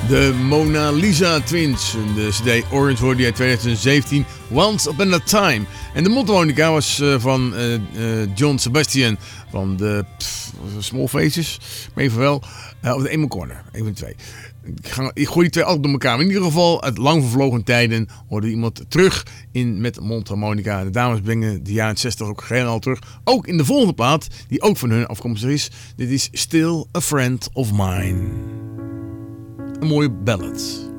De Mona Lisa Twins. De CD Orange hoorde je uit 2017. Once Upon a Time. En de mondharmonica was van John Sebastian. Van de Small Faces. Maar even wel. Of de Emo Corner. Even twee. Ik gooi die twee altijd door elkaar. Maar in ieder geval, uit lang vervlogen tijden hoorde iemand terug met mondharmonica. De dames brengen de jaren 60 ook helemaal terug. Ook in de volgende plaat, die ook van hun afkomstig is. Dit is Still a Friend of Mine. Een mooie ballad.